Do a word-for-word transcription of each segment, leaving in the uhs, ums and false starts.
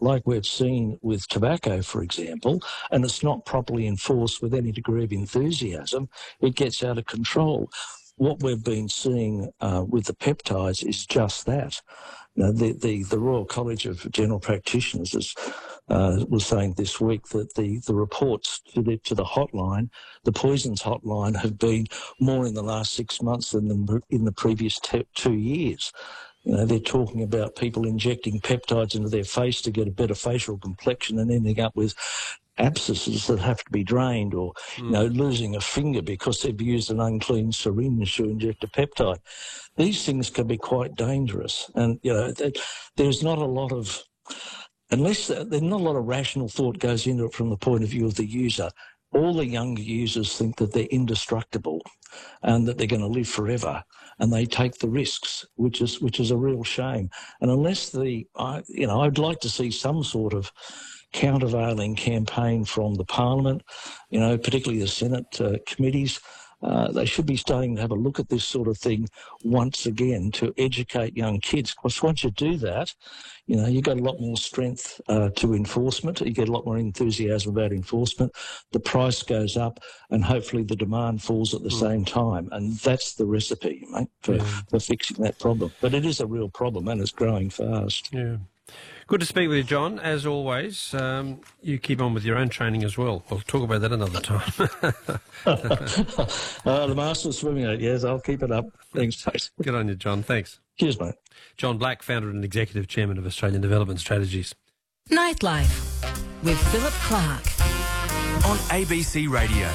like we've seen with tobacco, for example, and it's not properly enforced with any degree of enthusiasm, it gets out of control. What we've been seeing uh, with the peptides is just that. You know, the, the, the Royal College of General Practitioners is, uh, was saying this week that the, the reports to the, to the hotline, the poisons hotline, have been more in the last six months than the, in the previous te- two years. You know, they're talking about people injecting peptides into their face to get a better facial complexion and ending up with abscesses that have to be drained, or, mm. you know, losing a finger because they've used an unclean syringe to inject a peptide. These things can be quite dangerous. And, you know, there's not a lot of, unless there's not a lot of rational thought goes into it from the point of view of the user. All the younger users think that they're indestructible and that they're going to live forever, and they take the risks, which is which is a real shame. And unless the, I, you know, I'd like to see some sort of countervailing campaign from the Parliament, you know, particularly the Senate uh, committees. Uh, they should be starting to have a look at this sort of thing once again to educate young kids. Because once you do that, you know, you got a lot more strength uh, to enforcement. You get a lot more enthusiasm about enforcement. The price goes up, and hopefully the demand falls at the mm. same time. And that's the recipe, mate, for, yeah. for fixing that problem. But it is a real problem, and it's growing fast. Yeah. Good to speak with you, John. As always, um, you keep on with your own training as well. We'll talk about that another time. uh, the master's swimming at it, yes. I'll keep it up. Thanks, mate. Good on you, John. Thanks. Cheers, mate. John Black, founder and executive chairman of Australian Development Strategies. Nightlife with Philip Clark on A B C Radio.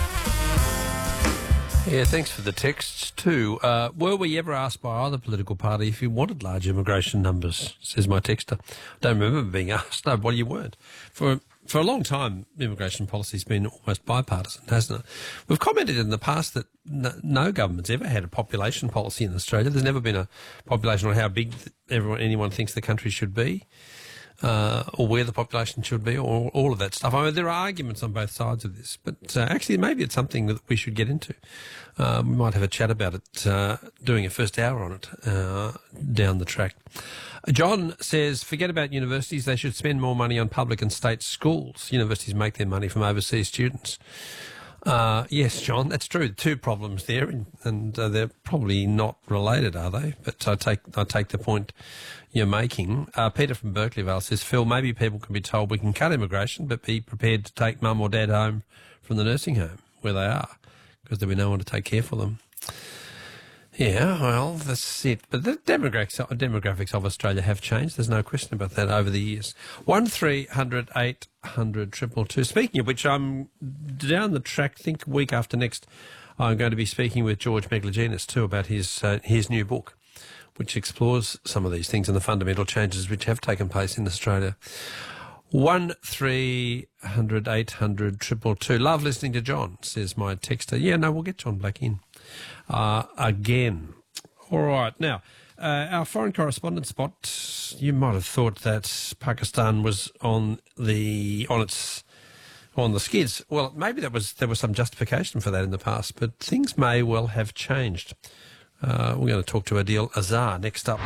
Yeah, thanks for the texts too. Uh, were we ever asked by either political party if you wanted large immigration numbers, says my texter. I don't remember being asked. No, well, you weren't. For for a long time, immigration policy's been almost bipartisan, hasn't it? We've commented in the past that no, no government's ever had a population policy in Australia. There's never been a population on how big everyone, anyone thinks the country should be. Uh, or where the population should be, or all of that stuff. I mean, there are arguments on both sides of this, but uh, actually maybe it's something that we should get into. Uh, we might have a chat about it, uh, doing a first hour on it uh, down the track. John says, forget about universities. They should spend more money on public and state schools. Universities make their money from overseas students. Uh, yes, John, that's true. Two problems there, and, and uh, they're probably not related, are they? But I take I take the point you're making. Uh, Peter from Berkeleyvale says, Phil, maybe people can be told we can cut immigration, but be prepared to take mum or dad home from the nursing home where they are, because there'll be no one to take care for them. Yeah, well, that's it. But the demographics, demographics of Australia have changed. There's no question about that over the years. One three hundred eight hundred triple two. Speaking of which, I'm down the track, I think week after next, I'm going to be speaking with George Megalogenis too about his uh, his new book, which explores some of these things and the fundamental changes which have taken place in Australia. One three hundred eight hundred triple two. Love listening to John, says my texter. Yeah, no, we'll get John Black in uh, again. All right, now uh, our foreign correspondent spot. You might have thought that Pakistan was on the on its on the skids. Well, maybe that was there was some justification for that in the past, but things may well have changed. Uh, we're going to talk to Adil Azhar next up.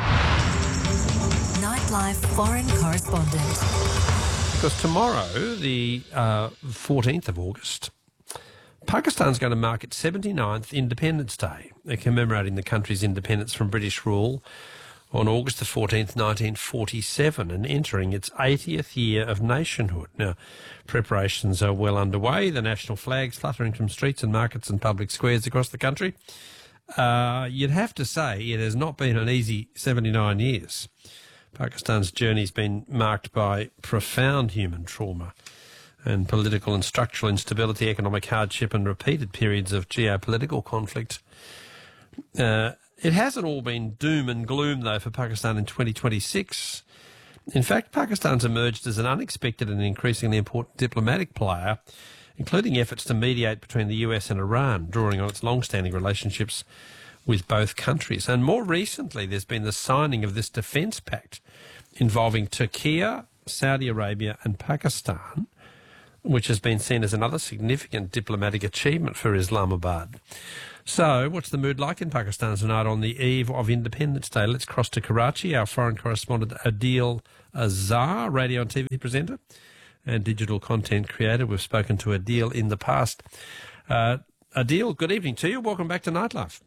Nightlife foreign correspondent. Because tomorrow, the uh, fourteenth of August, Pakistan's going to mark its seventy-ninth Independence Day. They're commemorating the country's independence from British rule on August the fourteenth, nineteen forty-seven, and entering its eightieth year of nationhood. Now, preparations are well underway. The national flag's fluttering from streets and markets and public squares across the country. Uh, you'd have to say it has not been an easy seventy-nine years. Pakistan's journey's been marked by profound human trauma and political and structural instability, economic hardship and repeated periods of geopolitical conflict. Uh, it hasn't all been doom and gloom, though, for Pakistan in twenty twenty-six. In fact, Pakistan's emerged as an unexpected and increasingly important diplomatic player, including efforts to mediate between the U S and Iran, drawing on its long-standing relationships with both countries. And more recently, there's been the signing of this defence pact involving Turkey, Saudi Arabia and Pakistan, which has been seen as another significant diplomatic achievement for Islamabad. So, what's the mood like in Pakistan tonight on the eve of Independence Day? Let's cross to Karachi. Our foreign correspondent Adil Azhar, radio and T V presenter and digital content creator. We've spoken to Adil in the past. Uh, Adil, good evening to you. Welcome back to Nightlife.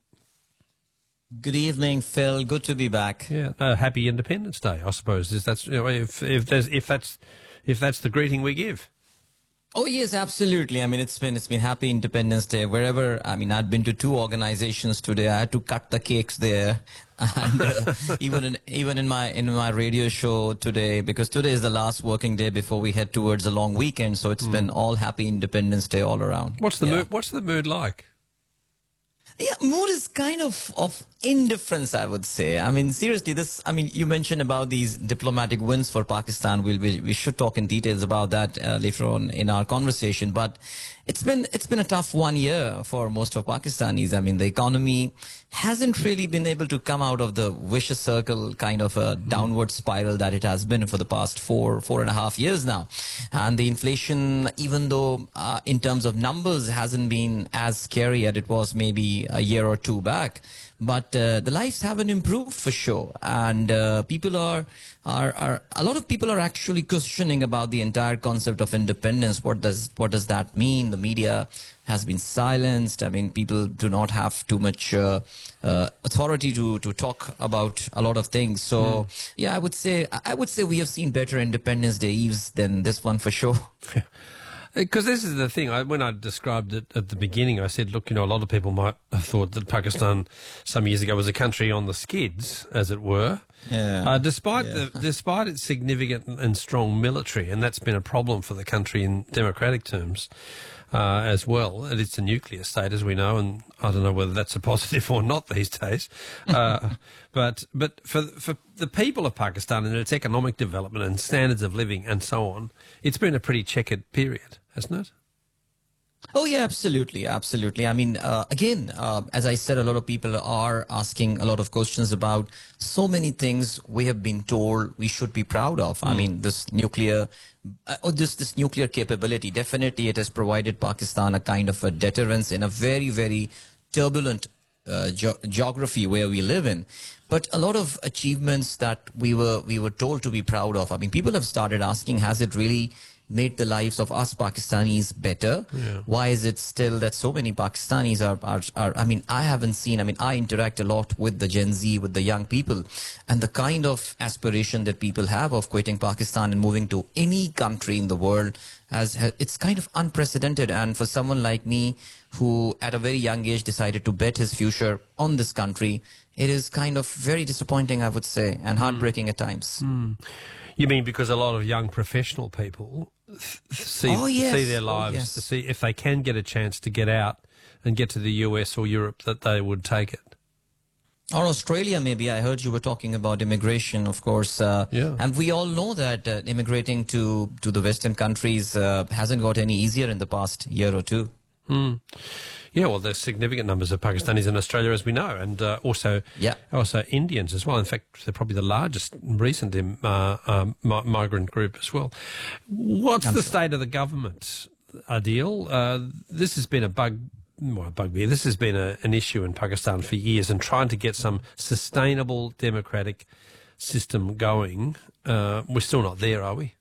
Good evening, Phil. Good to be back. Yeah, uh, happy Independence Day, I suppose. Is that's you know, if if there's if that's if that's the greeting we give. Oh yes, absolutely. I mean, it's been it's been Happy Independence Day wherever. I mean, I'd been to two organizations today. I had to cut the cakes there, and uh, even in even in my in my radio show today, because today is the last working day before we head towards a long weekend. So it's mm. been all Happy Independence Day all around. What's the yeah. mood, what's the mood like? Yeah, mood is kind of of indifference, I would say. I mean, seriously, this. I mean, you mentioned about these diplomatic wins for Pakistan. We'll, we we should talk in details about that uh, later on in our conversation. But it's been it's been a tough one year for most of Pakistanis. I mean, the economy hasn't really been able to come out of the vicious circle, kind of a downward spiral that it has been for the past four four and a half years now. And the inflation, even though uh, in terms of numbers hasn't been as scary as it was maybe a year or two back, but uh, the lives haven't improved for sure, and uh, people are, are are a lot of people are actually questioning about the entire concept of independence. What does what does that mean? The media has been silenced. I mean, people do not have too much uh, uh, authority to to talk about a lot of things. So mm. yeah, I would say I would say we have seen better Independence Day Eves than this one for sure. Because this is the thing, I, when I described it at the beginning, I said, look, you know, a lot of people might have thought that Pakistan some years ago was a country on the skids, as it were, yeah. uh, despite yeah. the despite its significant and strong military, and that's been a problem for the country in democratic terms uh, as well. And it's a nuclear state, as we know, and I don't know whether that's a positive or not these days. Uh, but but for for the people of Pakistan and its economic development and standards of living and so on, it's been a pretty checkered period, hasn't it? Oh, yeah, absolutely. Absolutely. I mean, uh, again, uh, as I said, a lot of people are asking a lot of questions about so many things we have been told we should be proud of. Mm. I mean, this nuclear uh, or this, this nuclear capability, definitely it has provided Pakistan a kind of a deterrence in a very, very turbulent uh, ge- geography where we live in. But a lot of achievements that we were we were told to be proud of. I mean, people have started asking, has it really made the lives of us Pakistanis better? Yeah. Why is it still that so many Pakistanis are, are, are, I mean, I haven't seen, I mean, I interact a lot with the Gen Z, with the young people, and the kind of aspiration that people have of quitting Pakistan and moving to any country in the world, has, has it's kind of unprecedented. And for someone like me, who at a very young age decided to bet his future on this country, it is kind of very disappointing, I would say, and heartbreaking mm. at times. Mm. You mean because a lot of young professional people th- see oh, yes. see their lives, oh, yes. to see if they can get a chance to get out and get to the U S or Europe, that they would take it? Or Australia, maybe. I heard you were talking about immigration, of course. Uh, yeah. And we all know that uh, immigrating to, to the Western countries uh, hasn't got any easier in the past year or two. Mm. Yeah, well, there's significant numbers of Pakistanis in Australia, as we know, and uh, also yeah. also Indians as well. In fact, they're probably the largest recent uh, um, migrant group as well. What's I'm the sure. state of the government, Adil? Uh, this has been a bug, well, a bugbear. This has been a, an issue in Pakistan for years, and trying to get some sustainable democratic system going. Uh, we're still not there, are we?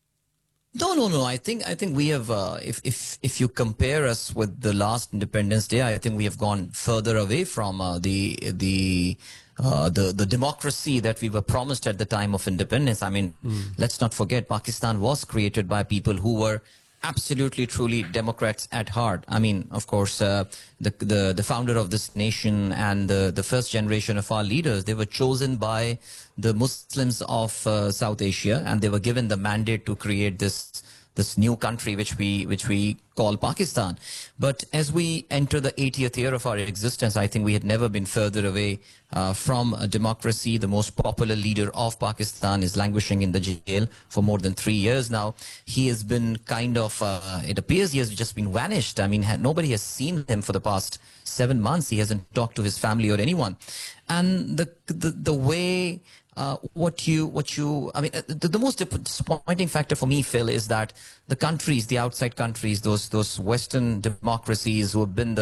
No, no, no. I think I think we have. Uh, if if if you compare us with the last Independence Day, I think we have gone further away from uh, the the uh, the the democracy that we were promised at the time of independence. I mean, mm. let's not forget, Pakistan was created by people who were absolutely, truly Democrats at heart. I mean, of course, uh, the the the founder of this nation and the the first generation of our leaders, they were chosen by the Muslims of uh, South Asia, and they were given the mandate to create this this new country which we which we call Pakistan. But as we enter the eightieth year of our existence, I think we had never been further away uh, from a democracy. The most popular leader of Pakistan is languishing in the jail for more than three years now. He has been kind of, uh, it appears he has just been vanished. I mean, ha- nobody has seen him for the past seven months. He hasn't talked to his family or anyone. And the the, the way... Uh, what you, what you, I mean, uh, the, the most disappointing factor for me, Phil, is that the countries, the outside countries, those those Western democracies who have been the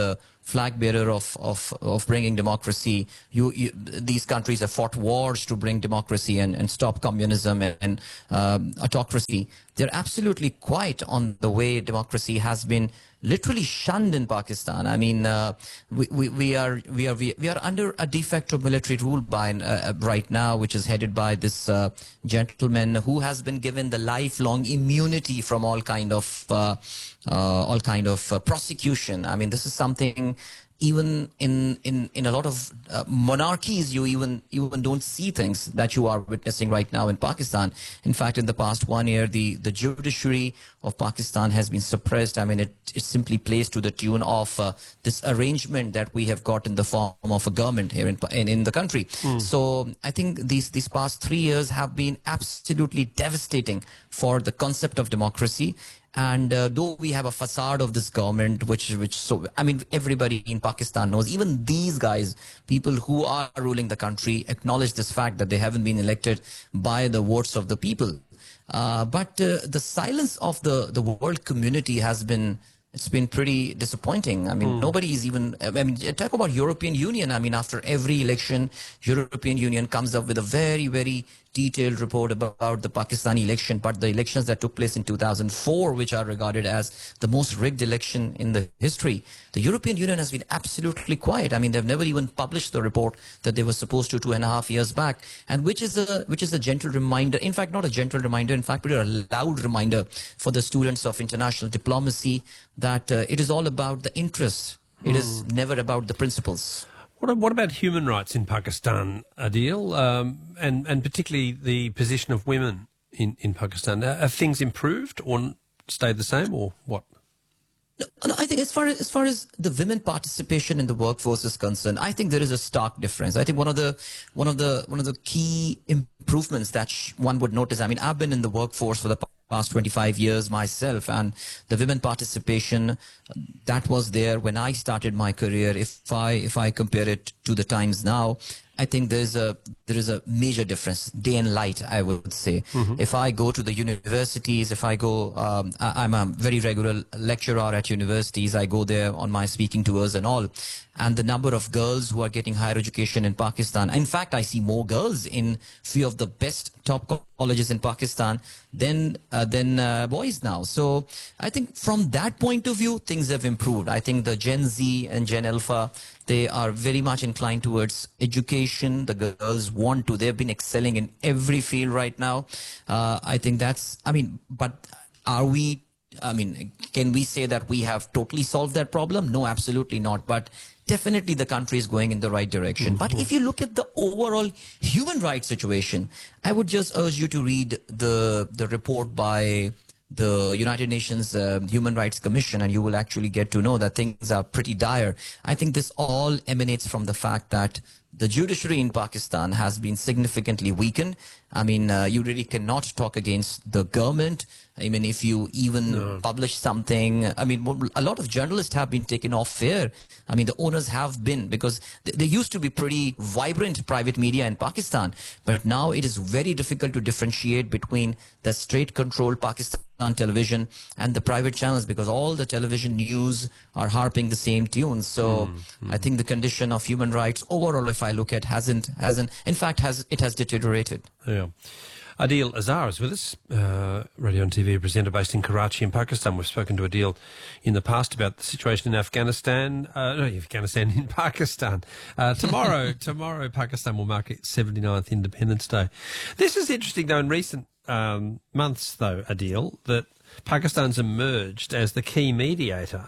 flag bearer of of, of bringing democracy. You, you these countries have fought wars to bring democracy and, and stop communism and, and um, autocracy. They're absolutely quiet on the way democracy has been literally shunned in Pakistan. I mean, uh, we, we, we are we are we, we are under a de facto military rule by uh, right now, which is headed by this uh, gentleman who has been given the lifelong immunity from all kind of uh, uh, all kind of uh, prosecution. I mean, this is something. Even in, in, in a lot of uh, monarchies, you even even don't see things that you are witnessing right now in Pakistan. In fact, in the past one year, the, the judiciary of Pakistan has been suppressed. I mean, it, it simply plays to the tune of uh, this arrangement that we have got in the form of a government here in in, in the country. Mm. So I think these, these past three years have been absolutely devastating for the concept of democracy. And uh, though we have a facade of this government, which, which so, I mean, everybody in Pakistan knows, even these guys, people who are ruling the country, acknowledge this fact that they haven't been elected by the votes of the people. Uh, but uh, the silence of the, the world community has been, it's been pretty disappointing. I mean, mm. nobody is even, I mean, talk about European Union. I mean, after every election, European Union comes up with a very, very detailed report about the Pakistani election, but the elections that took place in two thousand four, which are regarded as the most rigged election in the history, the European Union has been absolutely quiet. I mean, they've never even published the report that they were supposed to two and a half years back, and which is a which is a gentle reminder. In fact, not a gentle reminder. In fact, a loud reminder for the students of international diplomacy that uh, it is all about the interests. It mm. is never about the principles. What, what about human rights in Pakistan, Adil, um, and, and particularly the position of women in, in Pakistan? Have things improved or stayed the same, or what? No, no, I think as far as, as far as the women participation in the workforce is concerned, I think there is a stark difference. I think one of the one of the one of the key improvements that sh- one would notice. I mean, I've been in the workforce for the past twenty-five years myself, and the women participation that was there when I started my career. If I if I compare it to the times now, I think there's a there is a major difference, day and light, I would say. Mm-hmm. If I go to the universities, if I go, um, I, I'm a very regular lecturer at universities. I go there on my speaking tours and all. And the number of girls who are getting higher education in Pakistan. In fact, I see more girls in few of the best top colleges in Pakistan than uh, than uh, boys now. So I think from that point of view, things have improved. I think the Gen Z and Gen Alpha, they are very much inclined towards education. The girls want to. They've been excelling in every field right now. Uh, I think that's, I mean, but are we, I mean, can we say that we have totally solved that problem? No, absolutely not. But definitely the country is going in the right direction. Mm-hmm. But if you look at the overall human rights situation, I would just urge you to read the the report by the United Nations uh, Human Rights Commission, and you will actually get to know that things are pretty dire. I think this all emanates from the fact that the judiciary in Pakistan has been significantly weakened. I mean, uh, you really cannot talk against the government. I mean, if you even no. publish something, I mean, a lot of journalists have been taken off air. I mean, the owners have been, because there used to be pretty vibrant private media in Pakistan, but now it is very difficult to differentiate between the state-controlled Pakistan television and the private channels, because all the television news are harping the same tunes. So mm-hmm. I think the condition of human rights overall, if I look at, hasn't, hasn't, in fact, has it has deteriorated. Yeah. Adil Azhar is with us, uh, radio and T V presenter based in Karachi in Pakistan. We've spoken to Adil in the past about the situation in Afghanistan, uh, no, Afghanistan, in Pakistan. Uh, tomorrow, tomorrow, Pakistan will mark its seventy-ninth Independence Day. This is interesting, though, in recent um, months, though, Adil, that Pakistan's emerged as the key mediator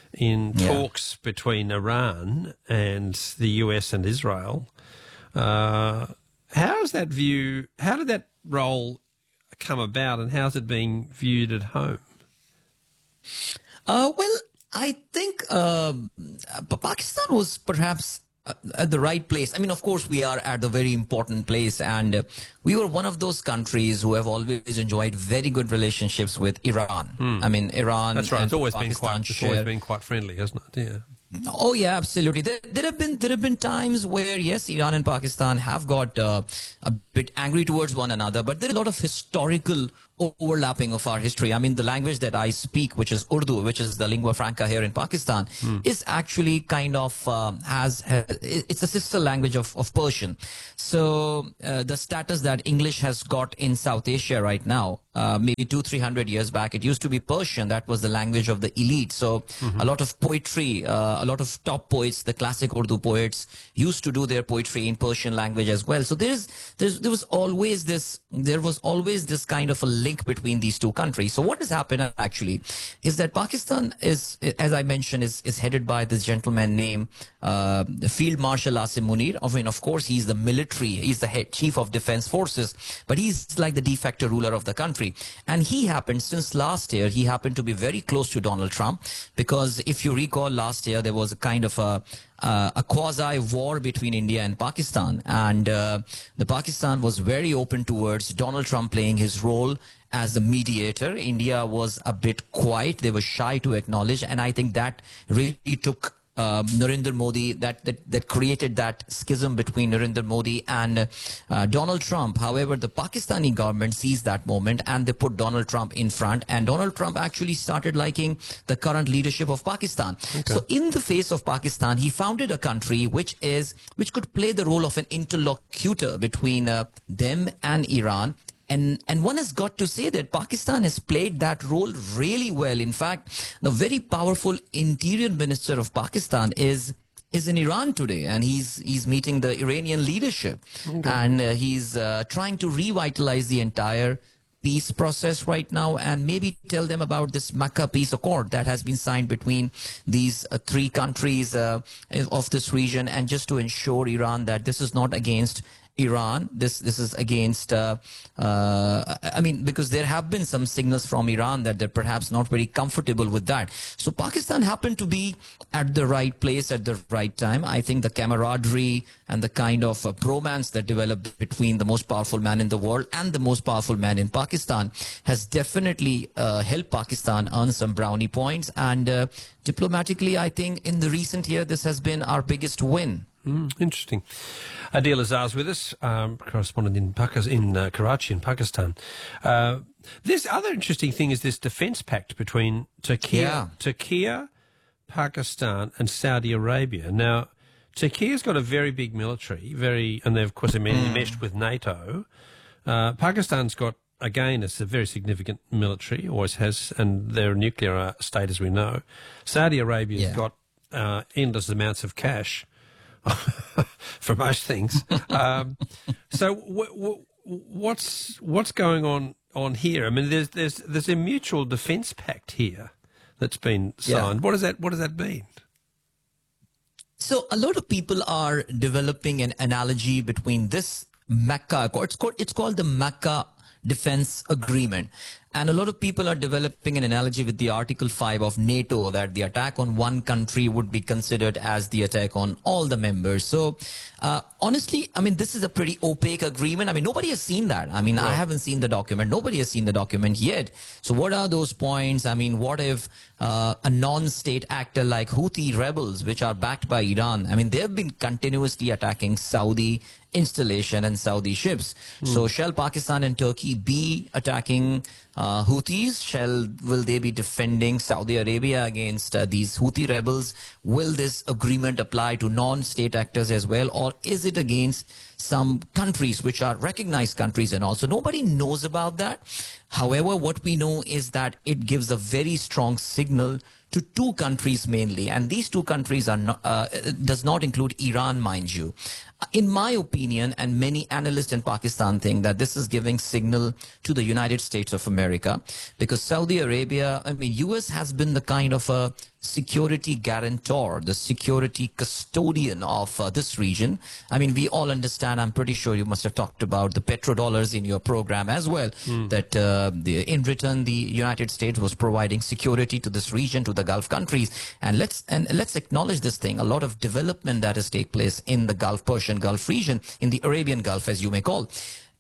in yeah. talks between Iran and the U S and Israel. Uh, how is that view, how did that role come about, and how's it being viewed at home? Uh, well, I think uh, Pakistan was perhaps at the right place. I mean, of course, we are at the very important place, and uh, we were one of those countries who have always enjoyed very good relationships with Iran. Hmm. I mean, Iran. That's right. It's always Pakistan been quite. It's always been quite friendly, hasn't it? Yeah. Oh yeah, absolutely. There, there have been there have been times where yes, Iran and Pakistan have got uh, a bit angry towards one another, but there is a lot of historical overlapping of our history. I mean, the language that I speak, which is Urdu, which is the lingua franca here in Pakistan, mm. is actually kind of um, has, has it's a sister language of, of Persian. So uh, the status that English has got in South Asia right now, uh, maybe two, three hundred years back, it used to be Persian. That was the language of the elite. So mm-hmm. a lot of poetry, uh, a lot of top poets, the classic Urdu poets, used to do their poetry in Persian language as well. So there's, there's there was always this, there was always this kind of a link between these two countries. So what has happened actually is that Pakistan is, as I mentioned, is, is headed by this gentleman named uh, Field Marshal Asim Munir. I mean, of course, he's the military, he's the head chief of defense forces, but he's like the de facto ruler of the country. And he happened, since last year, he happened to be very close to Donald Trump, because if you recall, last year there was a kind of a Uh, a quasi-war between India and Pakistan, and uh, the Pakistan was very open towards Donald Trump playing his role as the mediator. India was a bit quiet; they were shy to acknowledge, and I think that really took uh, Narendra Modi, that, that that created that schism between Narendra Modi and uh, Donald Trump. However, the Pakistani government seized that moment and they put Donald Trump in front, and Donald Trump actually started liking the current leadership of Pakistan. Okay. So in the face of Pakistan, he founded a country which is which could play the role of an interlocutor between uh, them and Iran. And and one has got to say that Pakistan has played that role really well. In fact, the very powerful interior minister of Pakistan is is in Iran today, and he's he's meeting the Iranian leadership, okay. and uh, he's uh, trying to revitalize the entire peace process right now, and maybe tell them about this Makkah peace accord that has been signed between these uh, three countries uh, of this region, and just to ensure Iran that this is not against Iran, this this is against, uh, uh, I mean, because there have been some signals from Iran that they're perhaps not very comfortable with that. So Pakistan happened to be at the right place at the right time. I think the camaraderie and the kind of uh, bromance that developed between the most powerful man in the world and the most powerful man in Pakistan has definitely uh, helped Pakistan earn some brownie points. And uh, diplomatically, I think in the recent year, this has been our biggest win. Mm, interesting. Adil Azar's with us, um, correspondent in Pakistan, in uh, Karachi, in Pakistan. Uh, this other interesting thing is this defence pact between Turkey, yeah. Turkey, Pakistan, and Saudi Arabia. Now, Turkey's got a very big military, very, and they've of course mm. meshed with NATO. Uh, Pakistan's got, again, it's a very significant military, always has, and they're a nuclear state, as we know. Saudi Arabia's yeah. got uh, endless amounts of cash. For most things. Um, so w- w- what's what's going on on here? I mean, there's there's there's a mutual defence pact here that's been signed. Yeah. What does that what does that mean? So a lot of people are developing an analogy between this Makkah Accord. It's called, it's called the Makkah Defense Agreement. And a lot of people are developing an analogy with the Article five of NATO, that the attack on one country would be considered as the attack on all the members. So, uh, honestly, I mean, this is a pretty opaque agreement. I mean, nobody has seen that. I mean, yeah. I haven't seen the document. Nobody has seen the document yet. So what are those points? I mean, what if uh, a non-state actor like Houthi rebels, which are backed by Iran, I mean, they've been continuously attacking Saudi installation and Saudi ships. Mm. So shall Pakistan and Turkey be attacking uh, Houthis? Shall will they be defending Saudi Arabia against uh, these Houthi rebels? Will this agreement apply to non-state actors as well, or is it against some countries which are recognized countries and also nobody knows about that? However, what we know is that it gives a very strong signal to two countries mainly, and these two countries are not, uh, does not include Iran, mind you. In my opinion, and many analysts in Pakistan think that this is giving signal to the United States of America, because Saudi Arabia, I mean, U S has been the kind of a security guarantor, the security custodian of uh, this region. I mean, we all understand, I'm pretty sure you must have talked about the petrodollars in your program as well, mm. that uh, the, in return, the United States was providing security to this region, to the Gulf countries. And let's, and let's acknowledge this thing, a lot of development that has taken place in the Gulf, Persian Gulf region, in the Arabian Gulf, as you may call.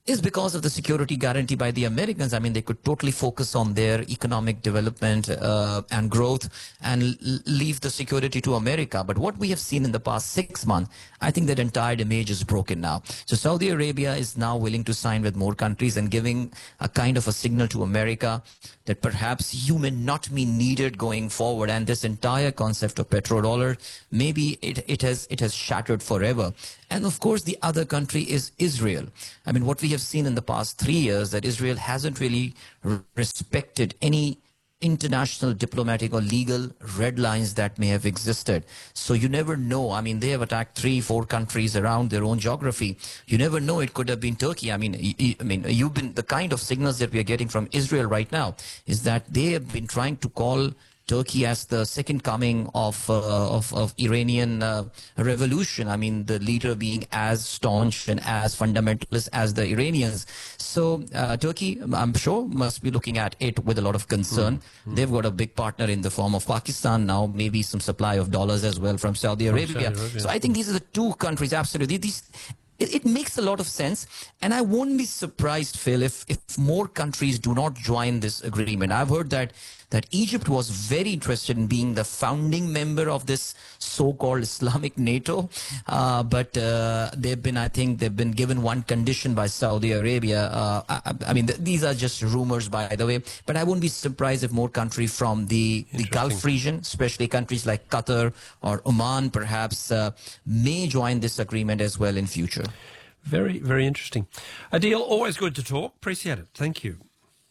is because of the security guarantee by the Americans. I mean, they could totally focus on their economic development uh, and growth and l- leave the security to America. But what we have seen in the past six months, I think that entire image is broken now. So Saudi Arabia is now willing to sign with more countries and giving a kind of a signal to America that perhaps you may not be needed going forward. And this entire concept of petrodollar, maybe it, it has it has shattered forever. And of course, the other country is Israel. I mean, what we have seen in the past three years that Israel hasn't really r- respected any international diplomatic or legal red lines that may have existed. So you never know. I mean, they have attacked three, four countries around their own geography. You never know. It could have been Turkey. I mean, y- y- I mean, you've been the kind of signals that we are getting from Israel right now is that they have been trying to call Turkey as the second coming of uh, of, of Iranian uh, revolution. I mean, the leader being as staunch and as fundamentalist as the Iranians. So uh, Turkey, I'm sure, must be looking at it with a lot of concern. Mm-hmm. They've got a big partner in the form of Pakistan now, maybe some supply of dollars as well from Saudi Arabia. Saudi Arabia. So I think these are the two countries, absolutely. These It, it makes a lot of sense, and I won't be surprised, Phil, if, if more countries do not join this agreement. I've heard that that Egypt was very interested in being the founding member of this so-called Islamic NATO, uh, but uh, they've been, I think, they've been given one condition by Saudi Arabia. Uh, I, I mean, th- these are just rumors, by the way, but I wouldn't be surprised if more countries from the, the Gulf region, especially countries like Qatar or Oman, perhaps, uh, may join this agreement as well in future. Very, very interesting. Adil, always good to talk. Appreciate it. Thank you.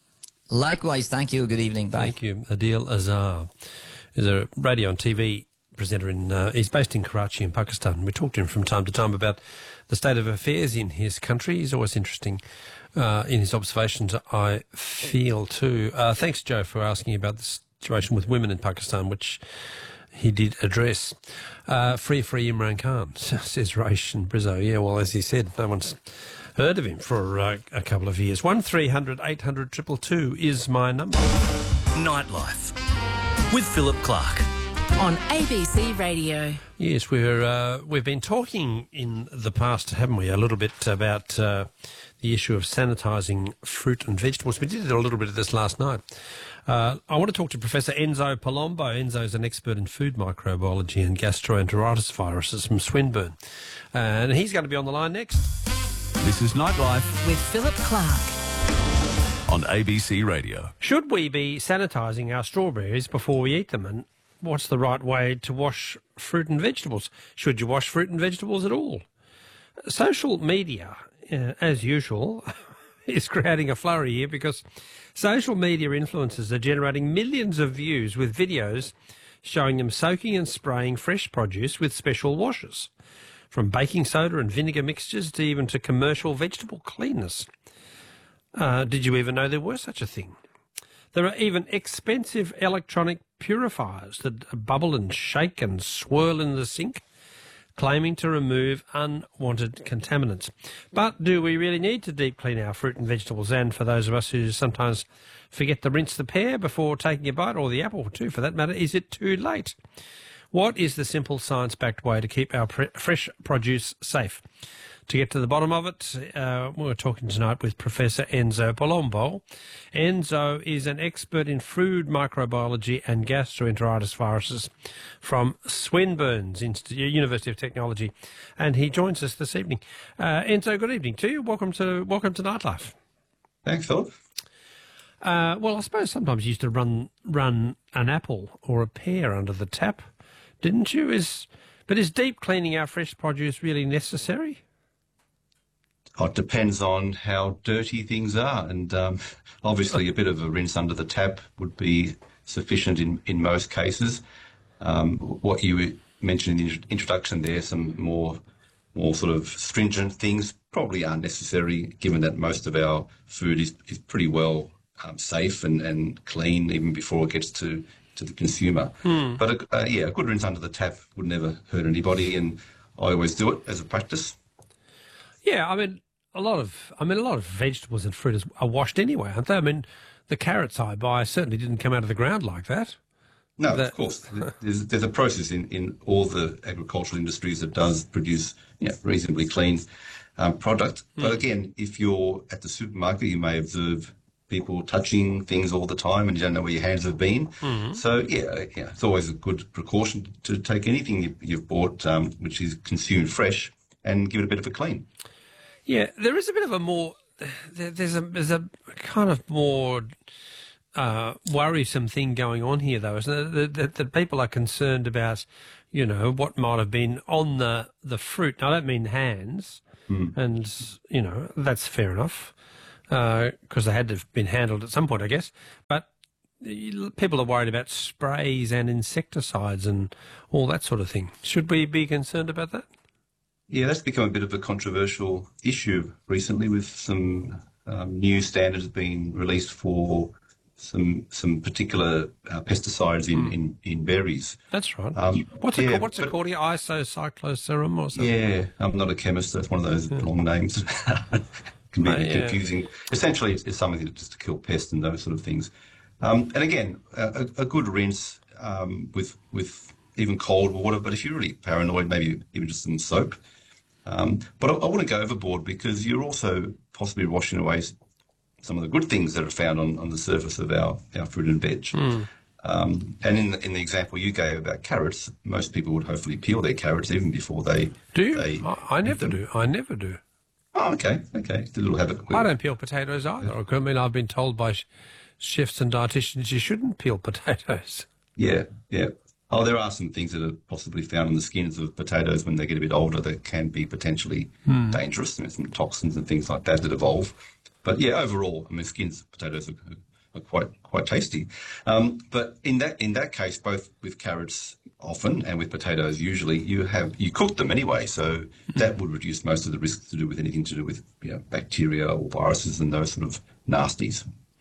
Likewise. Thank you. Good evening. Bye. Thank you. Adil Azhar is a radio and T V presenter. in. Uh, he's based in Karachi in Pakistan. We talk to him from time to time about the state of affairs in his country. He's always interesting uh, in his observations, I feel, too. Uh, thanks, Joe, for asking about the situation with women in Pakistan, which he did address. Uh, free, free Imran Khan, says Raish and Brizzo. Yeah, well, as he said, no one's heard of him for uh, a couple of years. one three hundred eight hundred two two two is my number. Nightlife with Philip Clark. On A B C Radio. Yes, we're, uh, we've been talking in the past, haven't we, a little bit about uh, the issue of sanitising fruit and vegetables. We did a little bit of this last night. Uh, I want to talk to Professor Enzo Palombo. Enzo is an expert in food microbiology and gastroenteritis viruses from Swinburne. And he's going to be on the line next. This is Nightlife With Philip Clark. on A B C Radio. Should we be sanitising our strawberries before we eat them? And what's the right way to wash fruit and vegetables? Should you wash fruit and vegetables at all? Social media, uh, as usual, is creating a flurry here because social media influencers are generating millions of views with videos showing them soaking and spraying fresh produce with special washes, from baking soda and vinegar mixtures to even to commercial vegetable cleaners. Uh, did you even know there were such a thing? There are even expensive electronic purifiers that bubble and shake and swirl in the sink, claiming to remove unwanted contaminants. But do we really need to deep clean our fruit and vegetables? And for those of us who sometimes forget to rinse the pear before taking a bite, or the apple too for that matter, is it too late? What is the simple science-backed way to keep our pre- fresh produce safe? To get to the bottom of it, uh, we're talking tonight with Professor Enzo Palombo. Enzo is an expert in food microbiology and gastroenteritis viruses from Swinburne's Institute, University of Technology, and he joins us this evening. Uh, Enzo, good evening to you. Welcome to welcome to Nightlife. Thanks, Philip. Uh, well, I suppose sometimes you used to run run an apple or a pear under the tap, didn't you? Is but is deep cleaning our fresh produce really necessary? Oh, it depends on how dirty things are, and um, obviously a bit of a rinse under the tap would be sufficient in, in most cases. Um, what you mentioned in the introduction there, some more more sort of stringent things probably aren't necessary, given that most of our food is, is pretty well um, safe and, and clean even before it gets to, to the consumer. Hmm. But a, uh, yeah, a good rinse under the tap would never hurt anybody, and I always do it as a practice. Yeah, I mean, a lot of I mean, a lot of vegetables and fruit are washed anyway, aren't they? I mean, the carrots I buy certainly didn't come out of the ground like that. No, That- of course. There's, there's a process in, in all the agricultural industries that does produce you know, reasonably clean um, product. But again, if you're at the supermarket, you may observe people touching things all the time and you don't know where your hands have been. So, yeah, yeah, it's always a good precaution to take anything you, you've bought um, which is consumed fresh and give it a bit of a clean. Yeah, there is a bit of a more. There, there's a there's a kind of more uh, worrisome thing going on here, though, isn't it? That, that, that people are concerned about, you know, what might have been on the the fruit. I don't mean hands, and you know that's fair enough because they had to have been handled at some point, I guess. But people are worried about sprays and insecticides and all that sort of thing. Should we be concerned about that? Yeah, that's become a bit of a controversial issue recently with some um, new standards being released for some some particular uh, pesticides in, in, in berries. That's right. Um, what's it yeah, called? What's it but- called here? Isocycloserum or something? Yeah, I'm not a chemist. That's one of those long names. Can be Uh, yeah. confusing. Essentially, it's, it's something just to kill pests and those sort of things. Um, and again, a, a good rinse um, with with even cold water. But if you're really paranoid, maybe even just some soap. Um, but I, I wouldn't go overboard because you're also possibly washing away some of the good things that are found on, on the surface of our, our fruit and veg. Um, and in the, in the example you gave about carrots, most people would hopefully peel their carrots even before they Do you? They I, I never do. I never do. Oh, okay, okay. It's a little habit. I don't peel potatoes either. I mean, I've been told by sh- chefs and dietitians you shouldn't peel potatoes. Yeah, yeah. Oh, there are some things that are possibly found in the skins of potatoes when they get a bit older that can be potentially dangerous. There's some toxins and things like that that evolve. But yeah, overall, I mean, skins of potatoes are, are quite quite tasty. Um, but in that in that case, both with carrots often and with potatoes usually, you have you cook them anyway, so that would reduce most of the risks to do with anything to do with you know, bacteria or viruses and those sort of nasties.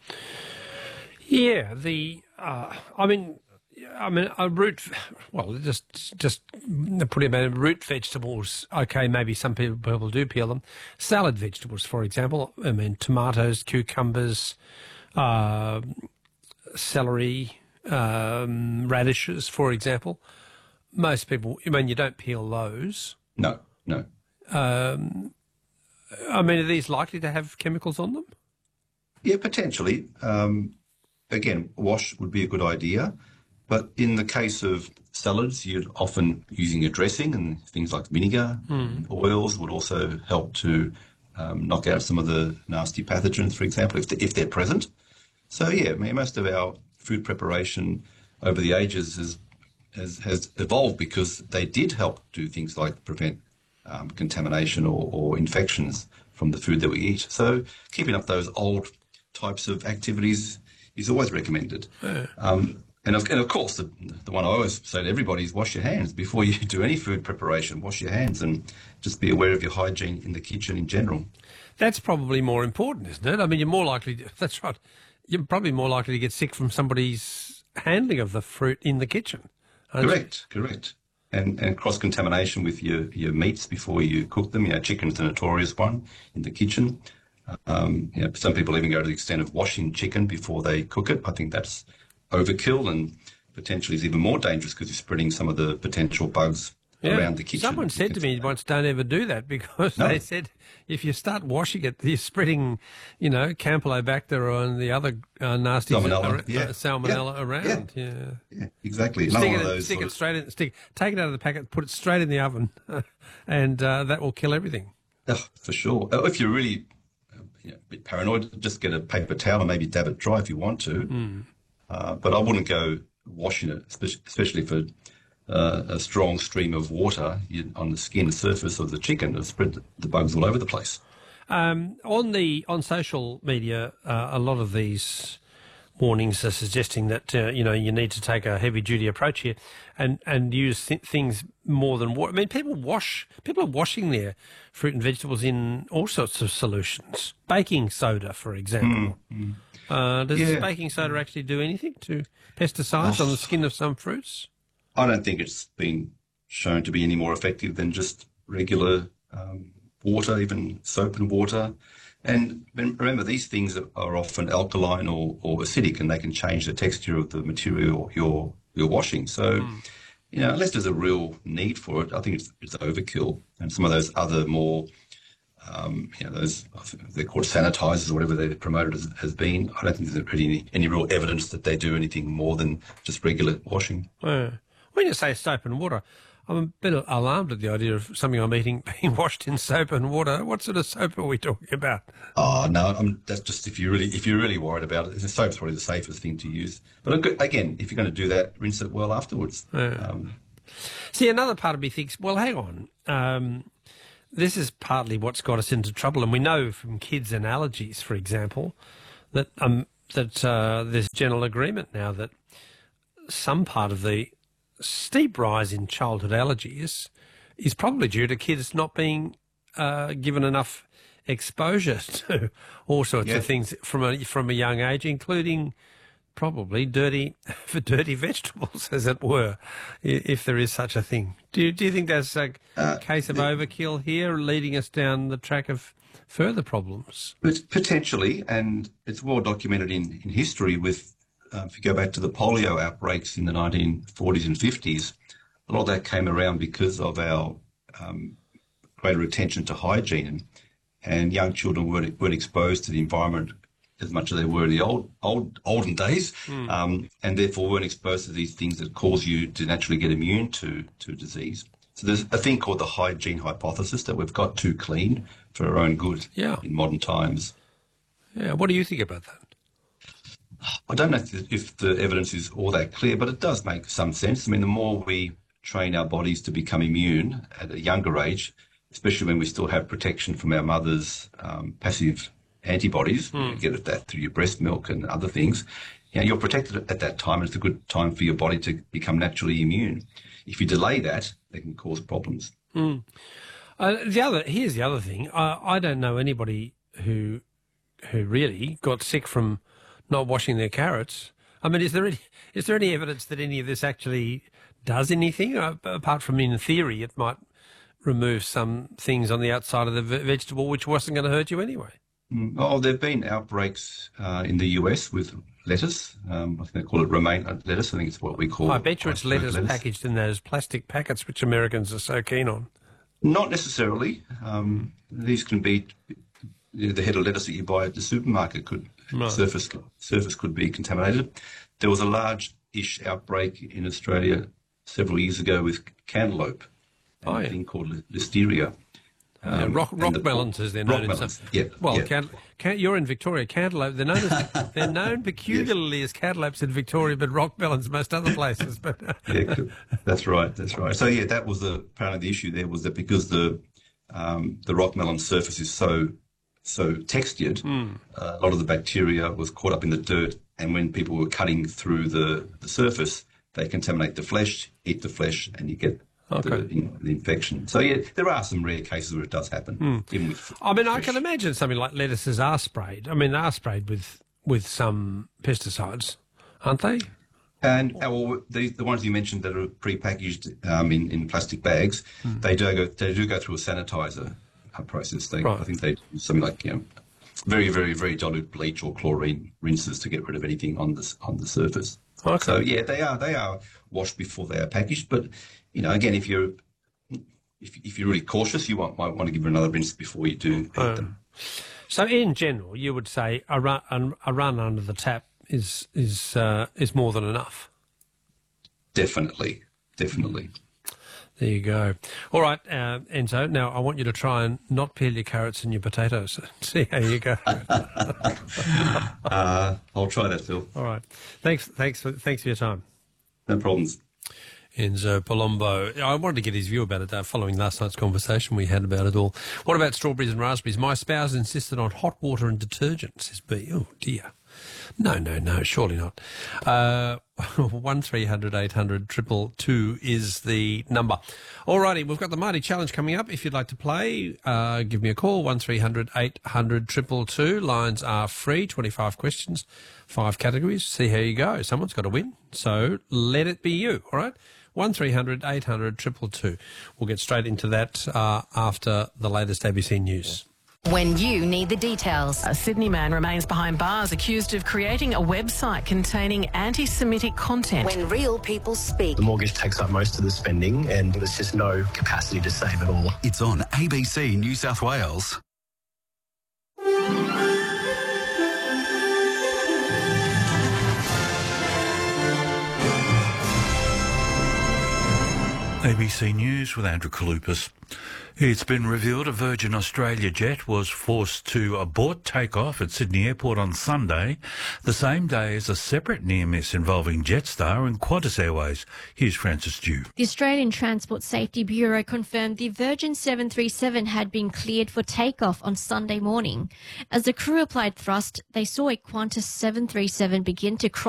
Yeah, the uh, I mean, I mean, a root. Well, just just putting about root vegetables. Okay, maybe some people people do peel them. Salad vegetables, for example. I mean, tomatoes, cucumbers, uh, celery, um, radishes, for example. Most people. I mean, you don't peel those. No, no. I mean, are these likely to have chemicals on them? Yeah, potentially. Um, again, wash would be a good idea. But in the case of salads, you're often using a dressing, and things like vinegar, and oils would also help to um, knock out some of the nasty pathogens, for example, if, they, if they're present. So, yeah, I mean, most of our food preparation over the ages has, has, has evolved because they did help do things like prevent um, contamination or, or infections from the food that we eat. So keeping up those old types of activities is always recommended. Yeah. Um, and, of, and of course, the, the one I always say to everybody is wash your hands before you do any food preparation. Wash your hands and just be aware of your hygiene in the kitchen in general. That's probably more important, isn't it? I mean, you're more likely. To, that's right. You're probably more likely to get sick from somebody's handling of the fruit in the kitchen. aren't you? Correct, correct. And and cross contamination with your, your meats before you cook them. You know, chicken's the notorious one in the kitchen. Um, you know, some people even go to the extent of washing chicken before they cook it. I think that's overkill and potentially is even more dangerous because you're spreading some of the potential bugs Yeah. around the kitchen. Someone said to me once, "Don't ever do that," because No. they said if you start washing it, you're spreading, you know, Campylobacter and the other uh, nasty Salmonella, uh, yeah. salmonella Yeah. around. Yeah. Yeah, exactly. Another Stick one it, of those stick sort it of- straight in. Stick, take it out of the packet, put it straight in the oven, and uh, that will kill everything. Oh, for sure. Oh, if you're really uh, you know, a bit paranoid, just get a paper towel and maybe dab it dry if you want to. Uh, but I wouldn't go washing it, especially, especially for uh, a strong stream of water you, on the skin surface of the chicken to spread the, the bugs all over the place. Um, on the on social media, uh, a lot of these warnings are suggesting that uh, you know you need to take a heavy duty approach here, and and use th- things more than water. I mean, people wash people are washing their fruit and vegetables in all sorts of solutions. Baking soda, for example. Uh, does Yeah. baking soda actually do anything to pesticides on the skin of some fruits? I don't think it's been shown to be any more effective than just regular um, water, even soap and water. And remember, these things are often alkaline or, or acidic, and they can change the texture of the material you're you're washing. So, mm. you know, unless there's a real need for it, I think it's, it's overkill. And some of those other more, um, you know, those, I think they're called sanitizers or whatever they're promoted as has been. I don't think there's really any, any real evidence that they do anything more than just regular washing. Yeah. When you say soap and water, I'm a bit alarmed at the idea of something I'm eating being washed in soap and water. What sort of soap are we talking about? Oh no, I'm, that's just if you really if you're really worried about it. Soap's probably the safest thing to use. But again, if you're going to do that, rinse it well afterwards. Yeah. Um, See, another part of me thinks, well, hang on. Um, this is partly what's got us into trouble, and we know from kids and allergies, for example, that um, that uh, there's general agreement now that some part of the steep rise in childhood allergies is probably due to kids not being uh, given enough exposure to all sorts yeah. of things from a from a young age, including probably dirty for dirty vegetables, as it were, if there is such a thing. Do you, do you think that's a uh, case of overkill here, leading us down the track of further problems? Potentially, and it's well documented in, in history with. Uh, if you go back to the polio outbreaks in the nineteen forties and fifties, a lot of that came around because of our um, greater attention to hygiene, and young children weren't, weren't exposed to the environment as much as they were in the old, old olden days, mm. um, and therefore weren't exposed to these things that cause you to naturally get immune to, to disease. So there's a thing called the hygiene hypothesis that we've got too clean for our own good yeah. in modern times. Yeah, what do you think about that? I don't know if the evidence is all that clear, but it does make some sense. I mean, the more we train our bodies to become immune at a younger age, especially when we still have protection from our mother's um, passive antibodies, mm. you get that through your breast milk and other things, you know, you're protected at that time, and it's a good time for your body to become naturally immune. If you delay that, it can cause problems. Mm. Uh, the other here's the other thing. I, I don't know anybody who who really got sick from not washing their carrots. I mean, is there any, is there any evidence that any of this actually does anything, uh, apart from in theory it might remove some things on the outside of the vegetable which wasn't going to hurt you anyway? Mm, oh, there have been outbreaks uh, in the U S with lettuce. Um, I think they call it romaine lettuce. I think it's what we call. I bet you it's lettuce, lettuce packaged in those plastic packets which Americans are so keen on. Not necessarily. Um, these can be you know, the head of lettuce that you buy at the supermarket could. Right. Surface surface could be contaminated. There was a large-ish outbreak in Australia several years ago with cantaloupe, oh, a yeah. thing called listeria. Um, yeah, rock rock the, melons, as they're known in some. Yeah, well, yeah. Can, can, you're in Victoria. Cantaloupe. They're known as, they're known peculiarly yes. as cantaloupes in Victoria, but rock melons most other places. But yeah, that's right. That's right. So yeah, that was the apparently the issue there was that because the um, the rock melon surface is so. so textured, mm. uh, a lot of the bacteria was caught up in the dirt, and when people were cutting through the, the surface, they contaminate the flesh, eat the flesh, and you get okay. the, in, the infection. So, yeah, there are some rare cases where it does happen. Mm. Even with I mean, fish. I can imagine something like lettuces are sprayed. I mean, they are sprayed with, with some pesticides, aren't they? And uh, well, the, the ones you mentioned that are pre-packaged um, in, in plastic bags, mm. they do go they do go through a sanitizer process. They, right. I think they do something like you know, very, very, very dilute bleach or chlorine rinses to get rid of anything on the on the surface. Okay. So yeah, they are they are washed before they are packaged. But you know, again, if you're if if you're really cautious, you want, might want to give it another rinse before you do eat um, them. So in general, you would say a run a run under the tap is is uh, is more than enough. Definitely, definitely. There you go. All right, uh, Enzo, now I want you to try and not peel your carrots and your potatoes. See how you go. uh, I'll try that, Phil. All right. Thanks Thanks for, thanks for your time. No problems. Enzo Palombo. I wanted to get his view about it uh, following last night's conversation we had about it all. What about strawberries and raspberries? My spouse insisted on hot water and detergent, says B. Oh, dear. No, no, no, surely not. Uh, one three hundred eight hundred two two is the number. All righty, we've got the Mighty Challenge coming up. If you'd like to play, uh, give me a call, one three hundred eight hundred two two two. Lines are free, twenty-five questions, five categories. See how you go. Someone's got to win, so let it be you, all right? one three hundred eight hundred two two two. We'll get straight into that uh, after the latest A B C News. When you need the details. A Sydney man remains behind bars accused of creating a website containing anti-Semitic content. When real people speak. The mortgage takes up most of the spending and there's just no capacity to save it all. It's on A B C New South Wales. A B C News with Andrew Kalupas. It's been revealed a Virgin Australia jet was forced to abort takeoff at Sydney Airport on Sunday, the same day as a separate near-miss involving Jetstar and Qantas Airways. Here's Francis Dew. The Australian Transport Safety Bureau confirmed the Virgin seven thirty-seven had been cleared for takeoff on Sunday morning. As the crew applied thrust, they saw a Qantas seven thirty-seven begin to cross